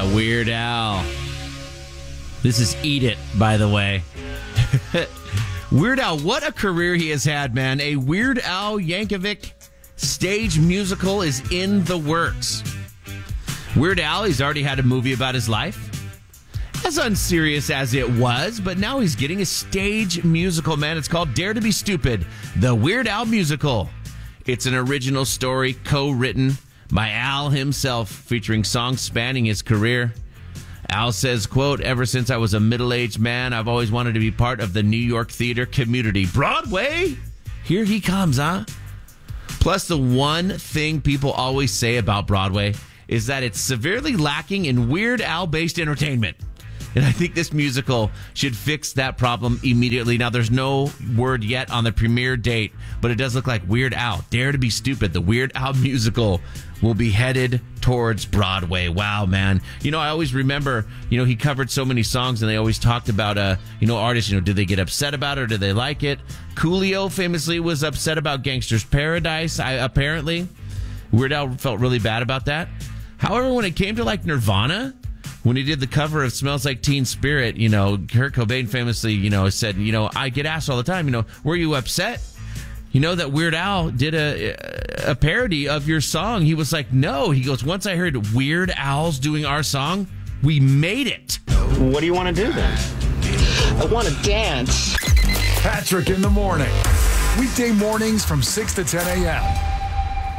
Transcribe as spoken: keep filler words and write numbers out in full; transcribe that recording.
Weird Al. This is Eat It, by the way. Weird Al, what a career he has had, man. A Weird Al Yankovic stage musical is in the works. Weird Al, he's already had a movie about his life. As unserious as it was, but now he's getting a stage musical, man. It's called Dare to be Stupid, the Weird Al Musical. It's an original story co-written by Al himself, featuring songs spanning his career. Al says, quote, ever since I was a middle-aged man, I've always wanted to be part of the New York theater community. Broadway? Here he comes, huh? Plus, the one thing people always say about Broadway is that it's severely lacking in Weird Al-based entertainment. And I think this musical should fix that problem immediately. Now, there's no word yet on the premiere date, but it does look like Weird Al, Dare to be Stupid, the Weird Al musical, will be headed towards Broadway. Wow, man. You know, I always remember, you know, he covered so many songs, and they always talked about, uh, you know, artists, you know, did they get upset about it or did they like it? Coolio famously was upset about Gangster's Paradise, I, apparently. Weird Al felt really bad about that. However, when it came to, like, Nirvana, when he did the cover of Smells Like Teen Spirit, you know, Kurt Cobain famously, you know, said, you know, I get asked all the time, you know, were you upset? You know that Weird Al did a a parody of your song. He was like, no. He goes, once I heard Weird Al's doing our song, we made it. What do you want to do then? I want to dance. Patrick in the morning. Weekday mornings from six to ten a.m.